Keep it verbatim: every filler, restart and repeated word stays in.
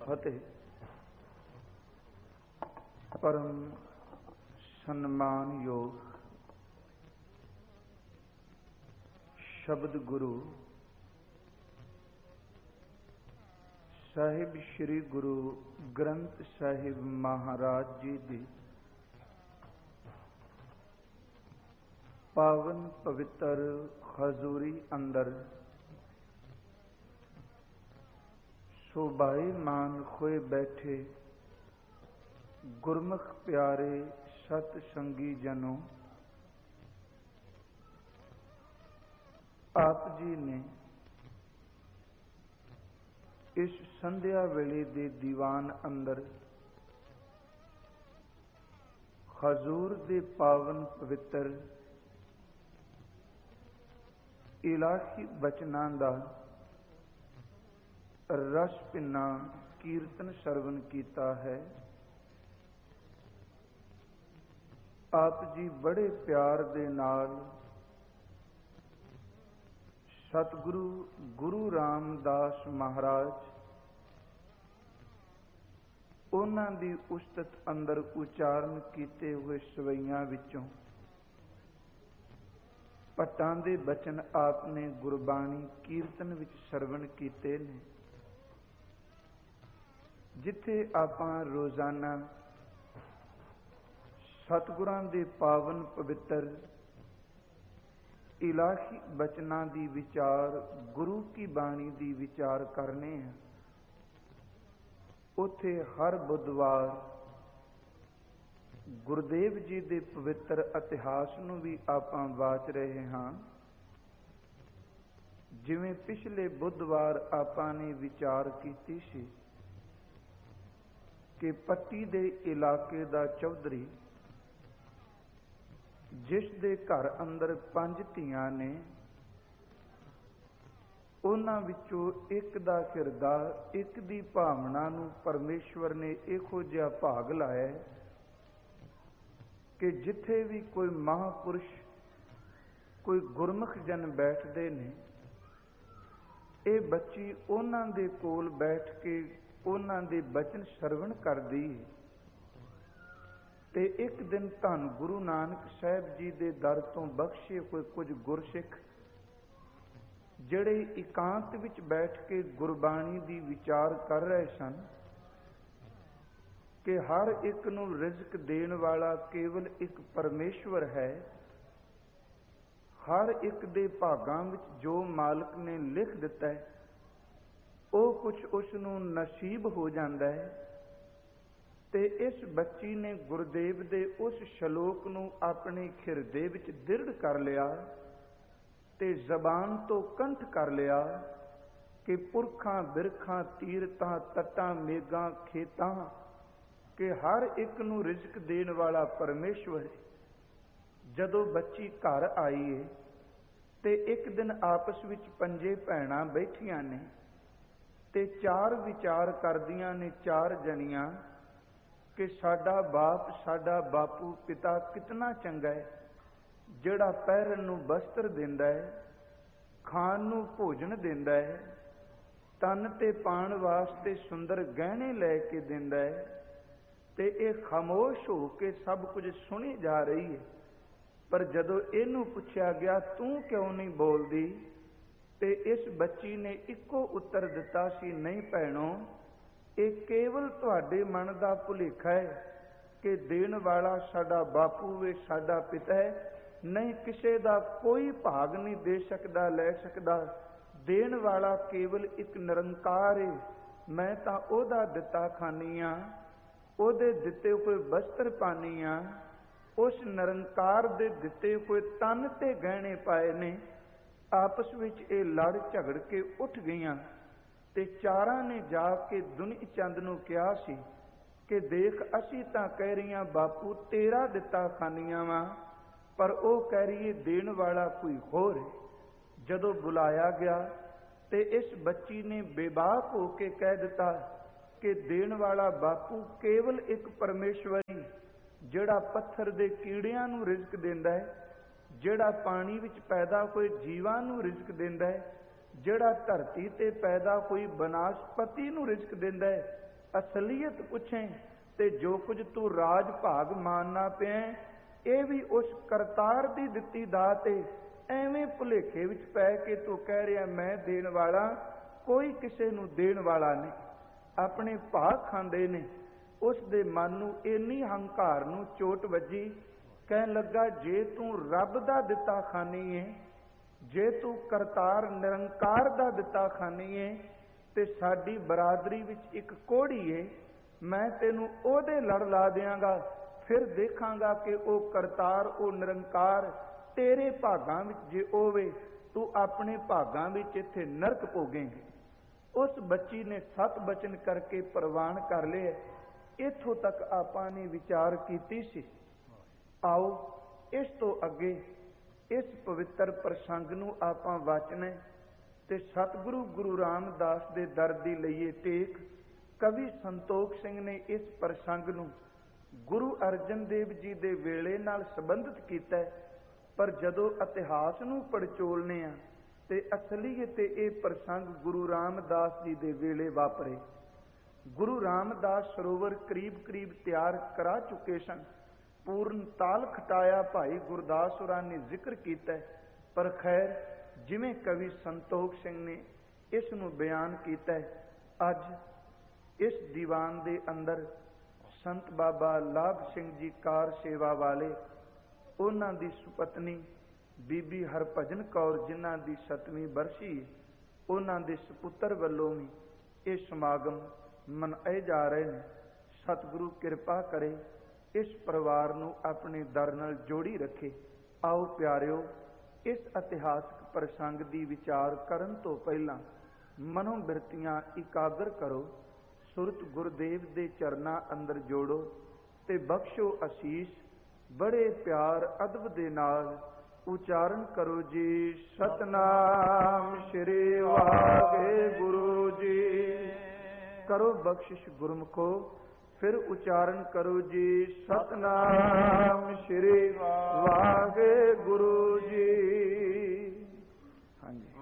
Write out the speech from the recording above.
फतेह। परम सन्मान योग शब्द गुरु साहिब श्री गुरु ग्रंथ साहिब महाराज जी दी पावन पवित्र हजूरी अंदर शोभाई मान खोए बैठे गुरमुख प्यारे सत संगी जनों, आप जी ने इस संध्या वेले दे दीवान अंदर हजूर दे पावन पवित्र इलाही बचनां दा रस पिन्ना कीर्तन सरवण कीता है। आप जी बड़े प्यार दे नाल सतगुरु गुरु रामदास महाराज उन्हां दी उस्तत अंदर उचारण कीते हुए सवैयां विचों भट्टां दे बचन आपने गुरबाणी कीर्तन विच सरवण कीते ने। जिथे आपां रोजाना सतगुरां दे पावन पवित्र इलाही बचनां दी विचार गुरु की बाणी दी विचार करने हैं, उथे हर बुधवार गुरुदेव जी दे पवित्र इतिहास नूं भी आपां वाच रहे हां। जिवें पिछले बुधवार आपां ने विचार कीती सी कि पट्टी दे इलाके दा चौधरी जिस दे घर अंदर पंज धीआं ने, उन्हां विचों एक दा हिरदा एक दी भावना नूं परमेश्वर ने इहो जिहा भाग लाया कि जिथे भी कोई महापुरुष कोई गुरमुख जन बैठदे ने, ये बच्ची उन्हां दे कोल बैठ के उन्हां दे बचन सरवण करदी है। ते एक दिन धन गुरु नानक साहब जी दे दर तों बख्शे हुए कुछ गुरसिख जिहड़े इकांत विच बैठ के गुरबाणी दी विचार कर रहे सन कि हर एक नूं रिज़क देण वाला केवल एक परमेश्वर है। हर एक दे भागां विच जो मालक ने लिख दिता है ਉਹ ਕੁਛ ਉਸ ਨੂੰ ਨਸੀਬ ਹੋ ਜਾਂਦਾ ਹੈ। ਤੇ ਇਸ ਬੱਚੀ ਨੇ ਗੁਰਦੇਵ ਦੇ ਉਸ ਸ਼ਲੋਕ ਨੂੰ ਆਪਣੇ ਹਿਰਦੇ ਵਿੱਚ ਦ੍ਰਿੜ ਕਰ ਲਿਆ ਤੇ ਜ਼ਬਾਨ ਤੋਂ ਕੰਠ ਕਰ ਲਿਆ ਕਿ ਪੁਰਖਾਂ ਬਿਰਖਾਂ ਤੀਰਤਾਂ ਤੱਟਾਂ ਮੇਘਾਂ ਖੇਤਾਂ ਕਿ ਹਰ ਇੱਕ ਨੂੰ ਰਿਜ਼ਕ ਦੇਣ ਵਾਲਾ ਪਰਮੇਸ਼ਵਰ ਹੈ। ਜਦੋਂ ਬੱਚੀ ਘਰ ਆਈ ਏ ਤੇ ਇੱਕ ਦਿਨ ਆਪਸ ਵਿੱਚ ਪੰਜੇ ਭੈਣਾਂ ਬੈਠੀਆਂ ਨੇ ਤੇ ਚਾਰ ਵਿਚਾਰ ਕਰਦੀਆਂ ਨੇ ਚਾਰ ਜਣੀਆਂ ਕਿ ਸਾਡਾ ਬਾਪ ਸਾਡਾ ਬਾਪੂ ਪਿਤਾ ਕਿਤਨਾ ਚੰਗਾ ਹੈ, ਜਿਹੜਾ ਪਹਿਰਨ ਨੂੰ ਬਸਤਰ ਦਿੰਦਾ ਹੈ, ਖਾਣ ਨੂੰ ਭੋਜਨ ਦਿੰਦਾ ਹੈ, ਤਨ ਤੇ ਪਾਣ ਵਾਸਤੇ ਸੁੰਦਰ ਗਹਿਣੇ ਲੈ ਕੇ ਦਿੰਦਾ ਹੈ। ਤੇ ਇਹ ਖਾਮੋਸ਼ ਹੋ ਕੇ ਸਭ ਕੁਝ ਸੁਣੀ ਜਾ ਰਹੀ ਹੈ। ਪਰ ਜਦੋਂ ਇਹਨੂੰ ਪੁੱਛਿਆ ਗਿਆ ਤੂੰ ਕਿਉਂ ਨਹੀਂ ਬੋਲਦੀ, ਤੇ ਇਸ ਬੱਚੀ ਨੇ ਇੱਕੋ ਉੱਤਰ ਦਿੱਤਾ ਸੀ, ਨਹੀਂ ਭੈਣੋ, ਇਹ ਕੇਵਲ ਤੁਹਾਡੇ ਮਨ ਦਾ ਭੁਲੇਖਾ ਹੈ ਕਿ ਦੇਣ ਵਾਲਾ ਸਾਡਾ ਬਾਪੂ ਵੇ ਸਾਡਾ ਪਿਤਾ ਹੈ। ਨਹੀਂ, ਕਿਸੇ ਦਾ ਕੋਈ ਭਾਗ ਨਹੀਂ ਦੇ ਸਕਦਾ ਲੈ ਸਕਦਾ। ਦੇਣ ਵਾਲਾ ਕੇਵਲ ਇੱਕ ਨਿਰੰਕਾਰ ਹੈ। ਮੈਂ ਤਾਂ ਉਹਦਾ ਦਿੱਤਾ ਖਾਨੀ ਆ, ਉਹਦੇ ਦਿੱਤੇ ਹੋਏ ਵਸਤਰ ਪਾਨੀ ਆ, ਉਸ ਨਿਰੰਕਾਰ ਦੇ ਦਿੱਤੇ ਹੋਏ ਤਨ ਤੇ ਗਹਿਣੇ ਪਾਏ ਨੇ। ਆਪਸ ਵਿੱਚ ਇਹ ਲੜ ਝਗੜ ਕੇ ਉੱਠ ਗਈਆਂ ਤੇ ਚਾਰਾਂ ਨੇ ਜਾ ਕੇ ਦੁਨੀ ਚੰਦ ਨੂੰ ਕਿਹਾ ਸੀ ਕਿ ਦੇਖ, ਅਸੀਂ ਤਾਂ ਕਹਿ ਰਹੀਆਂ ਬਾਪੂ ਤੇਰਾ ਦਿੱਤਾ ਖਾਨੀਆਂ ਵਾ, ਪਰ ਉਹ ਕਹਿ ਰਹੀ ਹੈ ਦੇਣ ਵਾਲਾ ਕੋਈ ਹੋਰ ਹੈ। ਜਦੋਂ ਬੁਲਾਇਆ ਗਿਆ ਤੇ ਇਸ ਬੱਚੀ ਨੇ ਬੇਬਾਕ ਹੋ ਕੇ ਕਹਿ ਦਿੱਤਾ ਕਿ ਦੇਣ ਵਾਲਾ ਬਾਪੂ ਕੇਵਲ ਇੱਕ ਪਰਮੇਸ਼ਵਰ ਹੀ, ਜਿਹੜਾ ਪੱਥਰ ਦੇ ਕੀੜਿਆਂ ਨੂੰ ਰਿਜ਼ਕ ਦਿੰਦਾ ਹੈ, ਜਿਹੜਾ ਪਾਣੀ ਵਿੱਚ ਪੈਦਾ ਹੋਏ ਜੀਵਾਂ ਨੂੰ ਰਿਜ਼ਕ ਦਿੰਦਾ ਹੈ, ਜਿਹੜਾ ਧਰਤੀ ਤੇ ਪੈਦਾ ਹੋਈ ਬਨਸਪਤੀ ਨੂੰ ਰਿਜ਼ਕ ਦਿੰਦਾ ਹੈ, ਅਸਲੀਅਤ ਪੁੱਛੇ ਤੇ ਜੋ ਕੁਝ ਤੂੰ ਰਾਜ ਭਾਗ ਮਾਨਣਾ ਪਿਆ ਇਹ ਵੀ ਉਸ ਕਰਤਾਰ ਦੀ ਦਿੱਤੀ ਦਾਤ ਏ। ਐਵੇਂ ਭੁਲੇਖੇ ਵਿੱਚ ਪੈ ਕੇ ਤੂੰ ਕਹਿ ਰਿਹਾ ਮੈਂ ਦੇਣ ਵਾਲਾ, ਕੋਈ ਕਿਸੇ ਨੂੰ ਦੇਣ ਵਾਲਾ ਨਹੀਂ। ਆਪਣੇ ਭਾਗ ਖਾਂਦੇ ਨੇ। ਉਸ ਦੇ ਮਨ ਨੂੰ ਇੰਨੀ ਹੰਕਾਰ ਨੂੰ ਚੋਟ ਵੱਜੀ, ਕਹਿਣ ਲੱਗਾ ਜੇ ਤੂੰ ਰੱਬ ਦਾ ਦਿੱਤਾ ਖਾਨੀ ਏ, ਜੇ ਤੂੰ ਕਰਤਾਰ ਨਿਰੰਕਾਰ ਦਾ ਦਿੱਤਾ ਖਾਨੀ ਏ ਤੇ ਸਾਡੀ ਬਰਾਦਰੀ ਵਿੱਚ ਇੱਕ ਕੋਹੜੀ ਏ, ਮੈਂ ਤੈਨੂੰ ਉਹਦੇ ਲੜ ਲਾ ਦਿਆਂਗਾ। ਫਿਰ ਦੇਖਾਂਗਾ ਕਿ ਉਹ ਕਰਤਾਰ ਉਹ ਨਿਰੰਕਾਰ ਤੇਰੇ ਭਾਗਾਂ ਵਿੱਚ ਜੇ ਹੋਵੇ, ਤੂੰ ਆਪਣੇ ਭਾਗਾਂ ਵਿੱਚ ਇੱਥੇ ਨਰਕ ਭੋਗੇਂਗੇ। ਉਸ ਬੱਚੀ ਨੇ ਸਤ ਬਚਨ ਕਰਕੇ ਪ੍ਰਵਾਨ ਕਰ ਲਿਆ। ਇੱਥੋਂ ਤੱਕ ਆਪਾਂ ਨੇ ਵਿਚਾਰ ਕੀਤੀ ਸੀ। ਆਓ ਇਸ ਤੋਂ ਅੱਗੇ ਇਸ ਪਵਿੱਤਰ ਪ੍ਰਸੰਗ ਨੂੰ ਆਪਾਂ ਵਾਚਣਾ ਤੇ ਸਤਿਗੁਰੂ ਗੁਰੂ ਰਾਮਦਾਸ ਦੇ ਦਰ ਦੀ ਲਈਏ ਟੇਕ। ਕਵੀ ਸੰਤੋਖ ਸਿੰਘ ਨੇ ਇਸ ਪ੍ਰਸੰਗ ਨੂੰ ਗੁਰੂ ਅਰਜਨ ਦੇਵ ਜੀ ਦੇ ਵੇਲੇ ਨਾਲ ਸੰਬੰਧਿਤ ਕੀਤਾ, ਪਰ ਜਦੋਂ ਇਤਿਹਾਸ ਨੂੰ ਪੜਚੋਲਨੇ ਆ ਤੇ ਅਸਲੀਅਤ ਤੇ ਇਹ ਪ੍ਰਸੰਗ ਗੁਰੂ ਰਾਮਦਾਸ ਜੀ ਦੇ ਵੇਲੇ ਵਾਪਰੇ। ਗੁਰੂ ਰਾਮਦਾਸ ਸਰੋਵਰ ਕਰੀਬ ਕਰੀਬ ਤਿਆਰ ਕਰਾ ਚੁੱਕੇ ਸਨ। ਪੂਰਨ ਤਾਲ ਖਟਾਇਆ ਭਾਈ ਗੁਰਦਾਸ ਹੋਰਾਂ ਨੇ ਜ਼ਿਕਰ ਕੀਤਾ, ਪਰ ਖੈਰ ਜਿਵੇਂ ਕਵੀ ਸੰਤੋਖ ਸਿੰਘ ਨੇ ਇਸ ਨੂੰ ਬਿਆਨ ਕੀਤਾ, ਅੱਜ ਇਸ ਦੀਵਾਨ ਦੇ ਅੰਦਰ ਸੰਤ ਬਾਬਾ ਲਾਭ ਸਿੰਘ ਜੀ ਕਾਰ ਸੇਵਾ ਵਾਲੇ, ਉਹਨਾਂ ਦੀ ਸੁਪਤਨੀ ਬੀਬੀ ਹਰਭਜਨ ਕੌਰ ਜਿਨ੍ਹਾਂ ਦੀ ਸਤਵੀਂ ਬਰਸੀ, ਉਹਨਾਂ ਦੇ ਸਪੁੱਤਰ ਵੱਲੋਂ ਵੀ ਇਹ ਸਮਾਗਮ ਮਨਾਏ ਜਾ ਰਹੇ ਨੇ। ਸਤਿਗੁਰੂ ਕਿਰਪਾ ਕਰੇ ਇਸ ਪਰਿਵਾਰ ਨੂੰ ਆਪਣੇ ਦਰ ਨਾਲ ਜੋੜੀ ਰੱਖੇ। ਆਓ ਪਿਆਰਿਓ, ਇਸ ਇਤਿਹਾਸਕ ਪ੍ਰਸੰਗ ਦੀ ਵਿਚਾਰ ਕਰਨ ਤੋਂ ਪਹਿਲਾਂ ਮਨੋਂ ਬਿਰਤੀਆਂ ਇਕਾਗਰ ਕਰੋ, ਸੁਰਤ ਗੁਰਦੇਵ ਦੇ ਚਰਨਾਂ ਅੰਦਰ ਜੋੜੋ ਤੇ ਬਖਸ਼ੋ ਅਸੀਸ। ਬੜੇ ਪਿਆਰ ਅਦਬ ਦੇ ਨਾਲ ਉਚਾਰਨ ਕਰੋ ਜੀ, ਸਤਨਾਮ ਸ਼੍ਰੀ ਵਾਹਿਗੁਰੂ ਜੀ। ਕਰੋ ਬਖਸ਼ਿਸ਼ ਗੁਰਮੁਖੋ, ਫਿਰ ਉਚਾਰਨ ਕਰੋ ਜੀ, ਸਤਨਾਮ ਸ਼੍ਰੀ ਵਾਹਿਗੁਰੂ ਜੀ। ਹਾਂਜੀ।